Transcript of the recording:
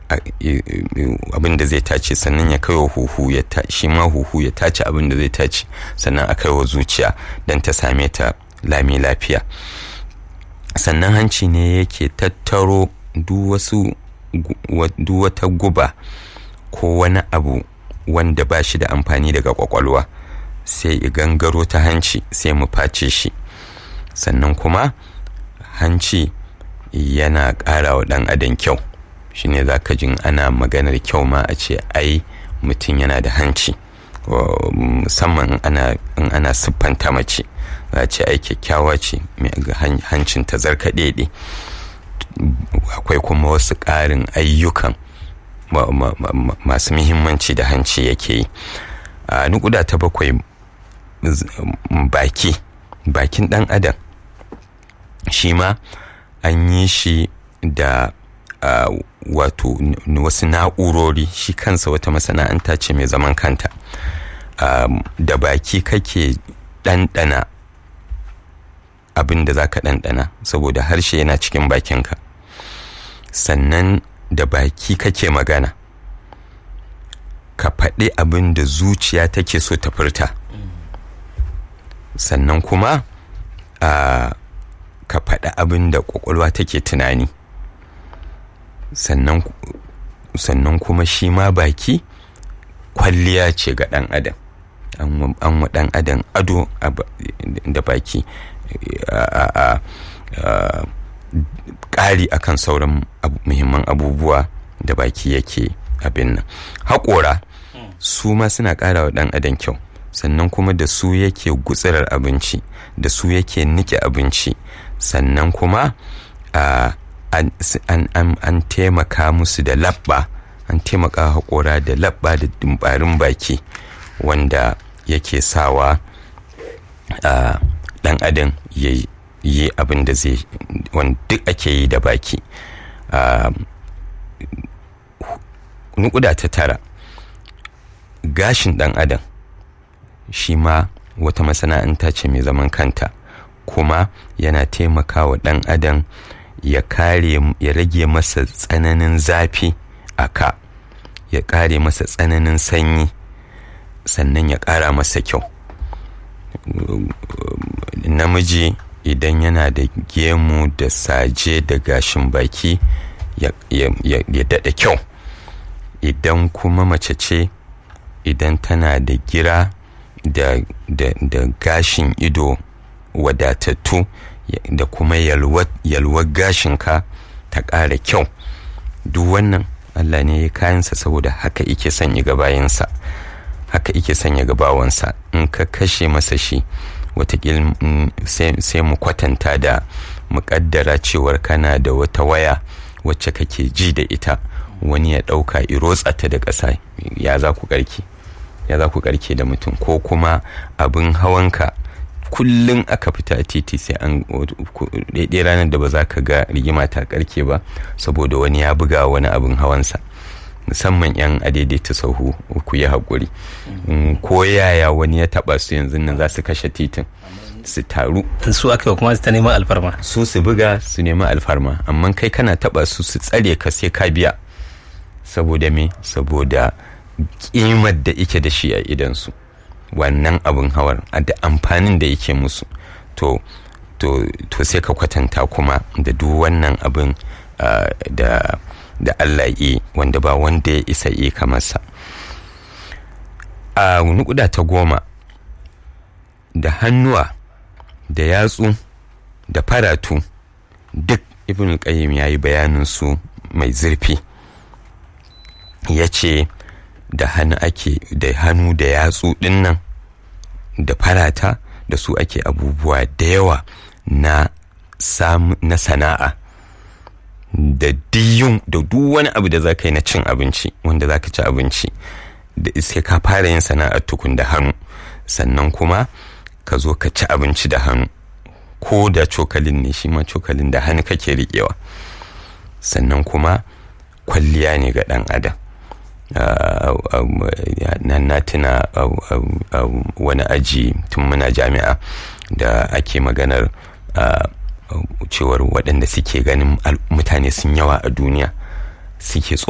abin da zai tace, sannan ya kai wa huhu shi ma huhu ya tace abin da zai tace, sannan a kai wa zuciya don ta same ta lami lafiya. Sannan hanci ne yake tattaro duk wata guba ko wani abu wanda ba shi da amfani daga kwakwalwa, sai gangaro ta hanci sai mu face shi. Sannan kuma hanci yana ƙara wa ɗan adam kyau. Shi ne za ka jin ana maganar kyau ma a ce ai mutum yana da hanci, musamman in ana siffanta mace za a ce ai kyakkyawa ce, hancin ta zarkaɗeɗe. Akwai kuma wasu ƙarin ayyukan masu muhimmanci da hanci yake yi. Nukuda ta 7, bakin ɗan adam shi ma an yi shi da wato wasu na'urori, shi kansa wata masana'anta ce mai zaman kanta. Da baki kake ɗanɗana abin da za ka ɗanɗana, saboda harshe yana cikin bakinka. Sannan da baki kake magana, ka faɗi abin da zuciya take so ta furta. Sannan kuma ka faɗi abin da ƙwaƙwalwa take tunani. Sannan kuma shi ma baki kwalliya ce ga ɗan adam. An wa ɗan adam ado da baki, ƙari akan sauran muhimman abubuwa da baki yake abin nan. Haƙora su ma suna ƙara wa ɗan adam kyau. Sannan kuma da su yake gutsurar abinci, da su yake nike abinci. Sannan kuma an taimaka musu da labba, an taimaka haƙora da labba da dumbarin baki, wanda yake sawa ɗan adam ya yi abin da zai, wanda duk ake yi da baki. Nukuda ta 9, gashin ɗan adam shi ma wata masana'anta ce mai zaman kanta, kuma yana taimakawa ɗan adam ya rage masa tsananin zafi a ka, ya kare masa tsananin sanyi, sannan ya ƙara masa kyau. Namiji idan yana da gemu da saje da gashin baki ya daɗa kyau. Idan kuma mace ce, idan tana da gira da gashin ido wadatattu da kuma yalwar gashinka, ta ƙara kyau. Duk wannan Allah ne ya kayansa, saboda haka ike son ya ga bayansa, haka ike son ya ga bawansa. In ka kashe masa shi, watakil sai mu kwatanta da muƙaddara cewar kana da wata waya wacce kake ji da ita, wani ya ɗauka irotsata da ƙasa, ya za ku ƙarke da mutum. Ko kuma abin hawanka kullum aka fita a titi sai an daidai ranar da ba za ka ga rigima ta ƙarke ba, saboda wani ya buga wani abin hawansa. Musamman 'yan adaidaita sahu, ku yi haƙuri. Ko yaya wani ya taɓa su yanzu nan za su kashe titin, su taru, su aka yi kuma su ta neman alfarma, su buga su nemi alfarma. Amma kai kana taɓa su tsare ka sai ka biya. Saboda me? Saboda ƙimar da ike da shi a idansu, wannan abin hawar da amfanin da yake musu. To sai ka kwatanta kuma da duk wannan abin da Allah yi, wanda ba wanda ya isa yi kamarsa. A nukuda ta 10, da hannuwa da yatsu da faratu, duk Ibn Qayyim ya yi bayanin su mai zurfi. Ya ce da hannu da yatsu dinnan da farata, da su ake abubuwa da yawa na sana'a, da duk wani abu da za ka yi na cin abinci, wanda za ka ci abinci, da sai ka fara yin sana'ar tukun da hannu, sannan kuma ka zo ka ci abinci da hannu. Ko da cokalin ne, shi ma cokalin da hannu kake riƙewa. Sannan kuma kwalliya ne ga ɗan adam. Na tuna wani aji tun muna jami'a da ake maganar cewar waɗanda suke ganin mutane sun yawa a duniya, suke